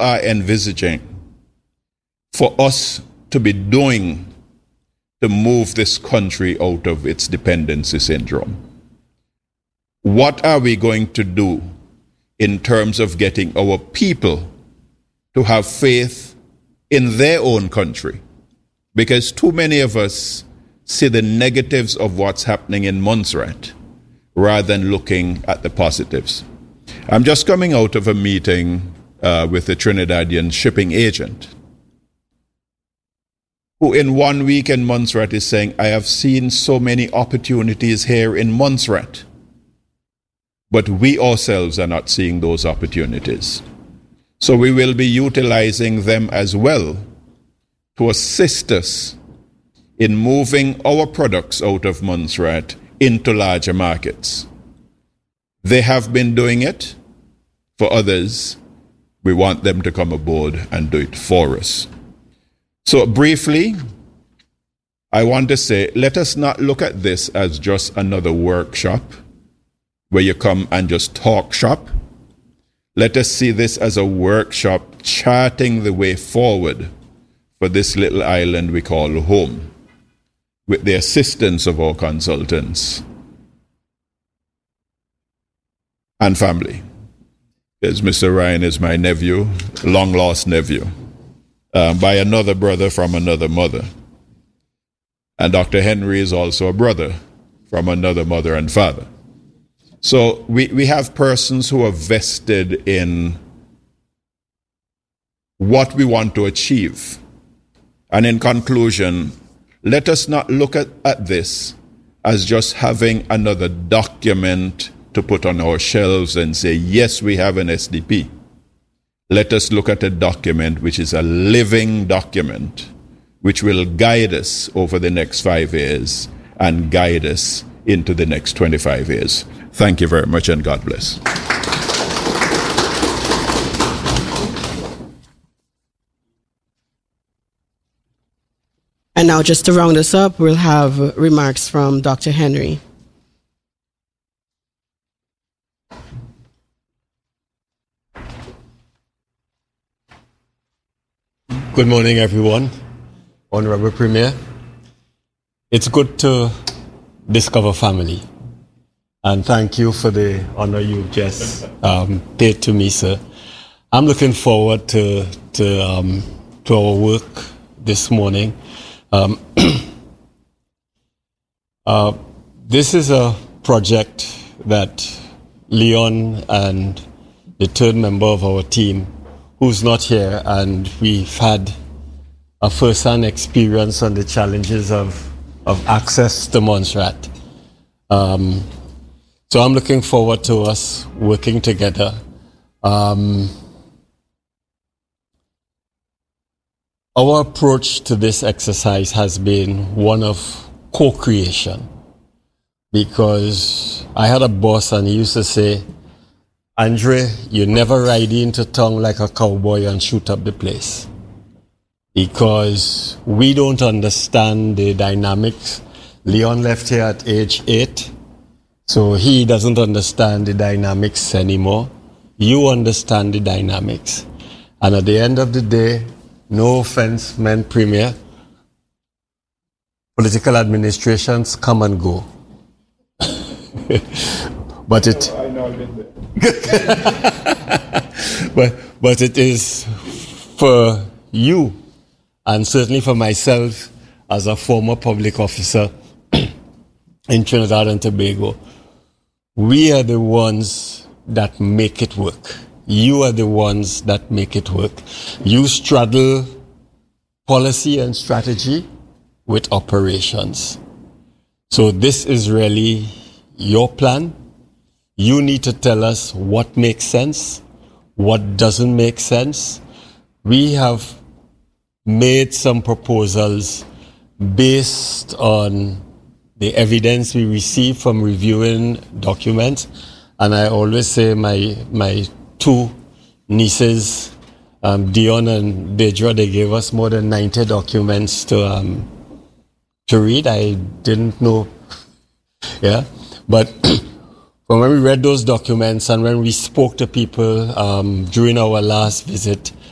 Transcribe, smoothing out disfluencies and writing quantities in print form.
are envisaging for us to be doing to move this country out of its dependency syndrome? What are we going to do in terms of getting our people to have faith in their own country? Because too many of us see the negatives of what's happening in Montserrat rather than looking at the positives. I'm just coming out of a meeting with the Trinidadian shipping agent, who in 1 week in Montserrat is saying, I have seen so many opportunities here in Montserrat, but we ourselves are not seeing those opportunities. So we will be utilizing them as well to assist us in moving our products out of Montserrat into larger markets. They have been doing it. For others, we want them to come aboard and do it for us. So briefly, I want to say, let us not look at this as just another workshop where you come and just talk shop. Let us see this as a workshop charting the way forward for this little island we call home, with the assistance of our consultants and family. Because Mr. Ryan is my nephew, long-lost nephew, by another brother from another mother. And Dr. Henry is also a brother from another mother and father. So we have persons who are vested in what we want to achieve. And in conclusion, let us not look at this as just having another document to put on our shelves and say, yes, we have an SDP. Let us look at a document which is a living document, which will guide us over the next 5 years and guide us into the next 25 years. Thank you very much, and God bless. And now, just to round us up, we'll have remarks from Dr. Henry. Good morning, everyone. Honorable Premier. It's good to discover family. And thank you for the honor you just paid to me, sir. I'm looking forward to our work this morning. This is a project that Leon and the third member of our team, who's not here, and we've had a first-hand experience on the challenges of access to Montserrat. So I'm looking forward to us working together. Our approach to this exercise has been one of co-creation, because I had a boss and he used to say, Andre, you never ride into town like a cowboy and shoot up the place, because we don't understand the dynamics. Leon left here at age 8, so he doesn't understand the dynamics anymore. You understand the dynamics. And at the end of the day, no offense meant, Premier, political administrations come and go. But it... I know I've been there. but it is for you, and certainly for myself as a former public officer in Trinidad and Tobago, we are the ones that make it work. You are the ones that make it work. You straddle policy and strategy with operations. So this is really your plan. You need to tell us what makes sense, what doesn't make sense. We have made some proposals based on the evidence we receive from reviewing documents. And I always say my two nieces, Dion and Deidre, they gave us more than 90 documents to read. I didn't know. Yeah. But when we read those documents and when we spoke to people during our last visit,